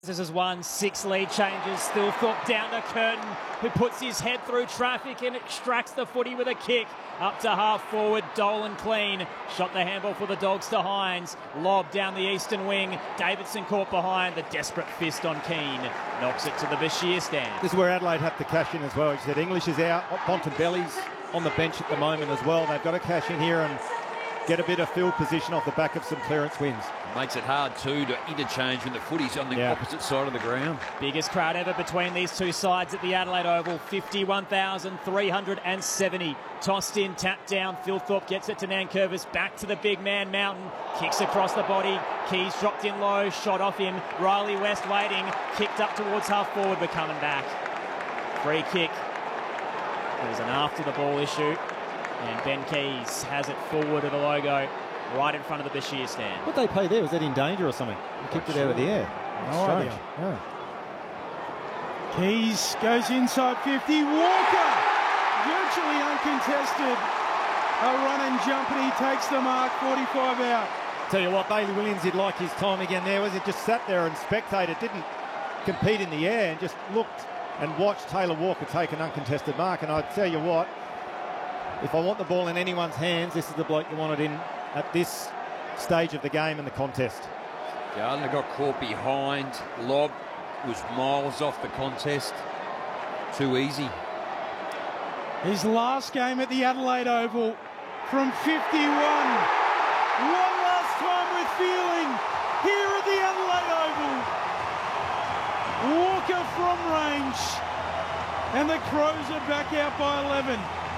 This is 1-6 lead changes. Thilthorpe down to Curtin, who puts his head through traffic and extracts the footy with a kick. Up to half forward, Dolan clean. Shot the handball for the Dogs to Hines. Lob down the eastern wing. Davidson caught behind. The desperate fist on Keane. Knocks it to the Bashir stand. This is where Adelaide have to cash in as well. He said English is out. Bontempelli's on the bench at the moment as well. They've got to cash in here and get a bit of field position off the back of some clearance wins. Makes it hard too to interchange when the footy's on the opposite side of the ground. Biggest crowd ever between these two sides at the Adelaide Oval, 51,370. Tossed in, tapped down. Thilthorpe gets it to Nankervis, back to the big man Mountain, kicks across the body. Keys dropped in low, shot off him. Riley West waiting, kicked up towards half forward, but coming back. Free kick. There's an after the ball issue, and Ben Keys has it forward of the logo, right in front of the Bashir stand. What they play there, was that in danger or something? He kicked it out of the air. Strange. Yeah. Keys goes inside 50. Walker, virtually uncontested. A run and jump, and he takes the mark. 45 out. Tell you what, Bailey Williams did like his time again there. Was it just sat there and spectated, didn't compete in the air, and just looked and watched Taylor Walker take an uncontested mark. And I tell you what, if I want the ball in anyone's hands, this is the bloke you want it in at this stage of the game and the contest. Gardner got caught behind. Lob was miles off the contest. Too easy. His last game at the Adelaide Oval from 51. One last time with feeling here at the Adelaide Oval. Walker from range, and the Crows are back out by 11.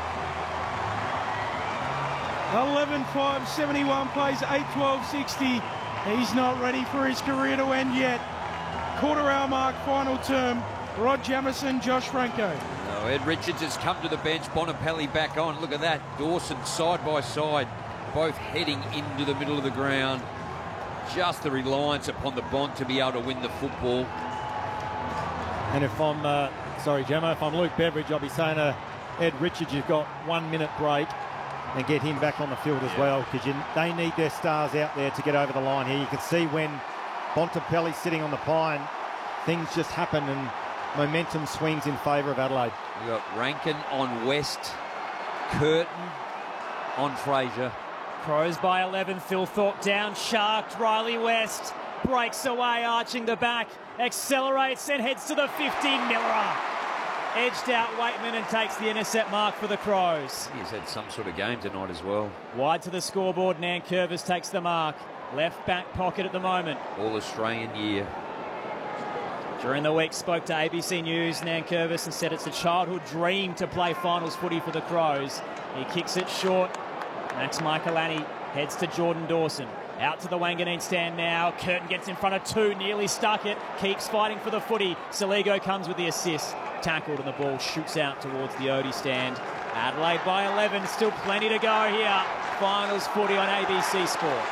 11-5, 71 plays, 8-12, 60. He's not ready for his career to end yet. Quarter hour mark, final term. Rod Jamieson, Josh Franco. No, Ed Richards has come to the bench. Bontempelli back on. Look at that. Dawson side by side, both heading into the middle of the ground. Just the reliance upon the Bont to be able to win the football. And if I'm, sorry, Gemma, if I'm Luke Beveridge, I'll be saying to Ed Richards, you've got 1 minute break and get him back on the field as well, because they need their stars out there to get over the line here. You can see when Bontempelli's sitting on the pine, things just happen and momentum swings in favour of Adelaide. We've got Rankin on West, Curtin on Fraser. Crows by 11, Thilthorpe down, sharked, Riley West breaks away, arching the back, accelerates and heads to the 50, Miller. Edged out Waitman and takes the intercept mark for the Crows. He's had some sort of game tonight as well. Wide to the scoreboard, Nankervis takes the mark. Left back pocket at the moment. All Australian year. During the week, spoke to ABC News, Nankervis, and said it's a childhood dream to play finals footy for the Crows. He kicks it short. Max Michaelani heads to Jordan Dawson. Out to the Wanganeen stand now. Curtin gets in front of two, nearly stuck it. Keeps fighting for the footy. Saligo comes with the assist. Tackled and the ball shoots out towards the Odie stand. Adelaide by 11, still plenty to go here. Finals footy on ABC Sport.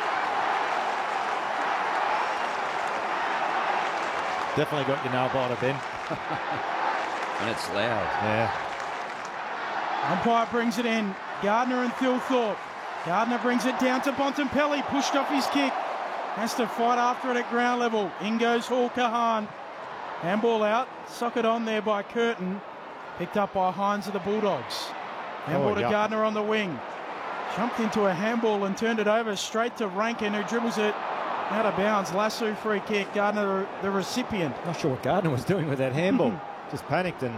Definitely got your nail biter, Ben. And it's loud. Yeah. Umpire brings it in. Gardner and Thilthorpe. Gardner brings it down to Bontempelli, pushed off his kick. Has to fight after it at ground level. In goes Hall Kahan. Handball out. Socket on there by Curtin. Picked up by Hines of the Bulldogs. Handball to Gardner on the wing. Jumped into a handball and turned it over straight to Rankin, who dribbles it out of bounds. Lasso free kick. Gardner the recipient. Not sure what Gardner was doing with that handball. Just panicked and...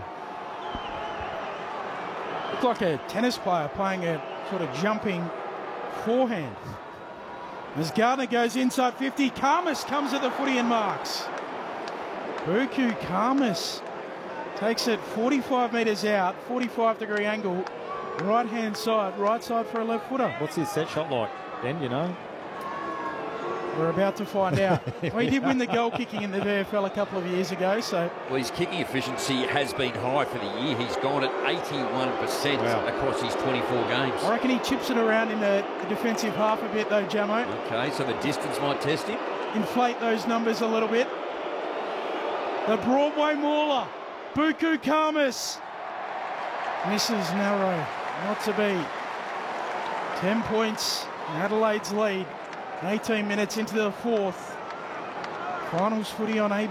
Looked like a tennis player playing a sort of jumping forehand. As Gardner goes inside 50, Karmas comes at the footy and marks. Buku Karmas takes it 45 metres out, 45-degree angle, right-hand side, right side for a left footer. What's his set shot like, Ben, you know? We're about to find out. Well, he did win the goal kicking in the VFL a couple of years ago, so... Well, his kicking efficiency has been high for the year. He's gone at 81% across his 24 games. I reckon he chips it around in the defensive half a bit, though, Jamo. Okay, so the distance might test him. Inflate those numbers a little bit. The Broadway Mauler, Buku Karmas. Misses narrow, not to be. 10 points, Adelaide's lead. 18 minutes into the fourth. Finals footy on ABC.